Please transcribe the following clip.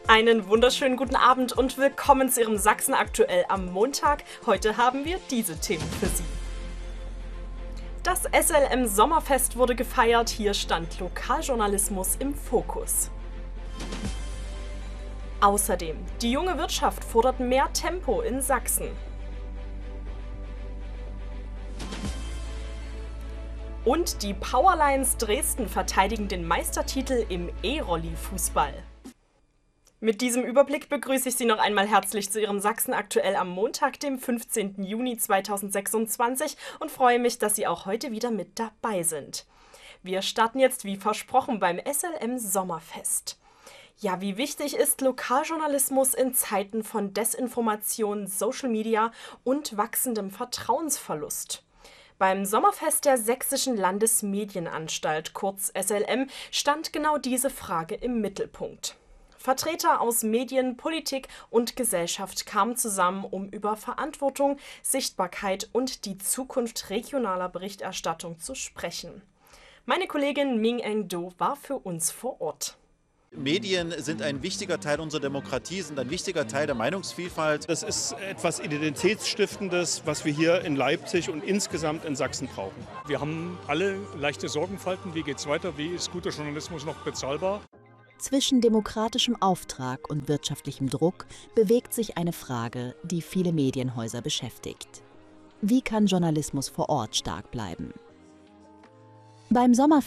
Einen wunderschönen guten Abend und willkommen zu Ihrem Sachsen aktuell am Montag. Heute haben wir diese Themen für Sie. Das SLM Sommerfest wurde gefeiert, hier stand Lokaljournalismus im Fokus. Außerdem, die junge Wirtschaft fordert mehr Tempo in Sachsen. Und die Powerlines Dresden verteidigen den Meistertitel im E-Rolli-Fußball. Mit diesem Überblick begrüße ich Sie noch einmal herzlich zu Ihrem Sachsen aktuell am Montag, dem 15. Juni 2026 und freue mich, dass Sie auch heute wieder mit dabei sind. Wir starten jetzt wie versprochen beim SLM Sommerfest. Ja, wie wichtig ist Lokaljournalismus in Zeiten von Desinformation, Social Media und wachsendem Vertrauensverlust? Beim Sommerfest der Sächsischen Landesmedienanstalt, kurz SLM, stand genau diese Frage im Mittelpunkt. Vertreter aus Medien, Politik und Gesellschaft kamen zusammen, um über Verantwortung, Sichtbarkeit und die Zukunft regionaler Berichterstattung zu sprechen. Meine Kollegin Ming Eng Do war für uns vor Ort. Medien sind ein wichtiger Teil unserer Demokratie, sind ein wichtiger Teil der Meinungsvielfalt. Das ist etwas Identitätsstiftendes, was wir hier in Leipzig und insgesamt in Sachsen brauchen. Wir haben alle leichte Sorgenfalten. Wie geht es weiter? Wie ist guter Journalismus noch bezahlbar? Zwischen demokratischem Auftrag und wirtschaftlichem Druck bewegt sich eine Frage, die viele Medienhäuser beschäftigt. Wie kann Journalismus vor Ort stark bleiben? Beim Sommerfest